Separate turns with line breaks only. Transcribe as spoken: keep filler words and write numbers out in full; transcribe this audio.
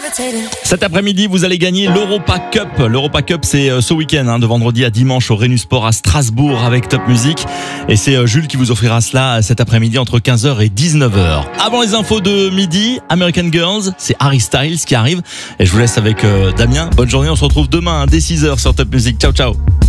Cet après-midi, vous allez gagner l'Europa Cup. L'Europa Cup, c'est ce week-end, hein, de vendredi à dimanche au Rhenus Sport à Strasbourg avec Top Music. Et c'est Jules qui vous offrira cela cet après-midi entre quinze heures et dix-neuf heures. Avant les infos de midi, American Girls, c'est Harry Styles qui arrive. Et je vous laisse avec euh, Damien. Bonne journée, on se retrouve demain hein, dès six heures sur Top Music. Ciao, ciao.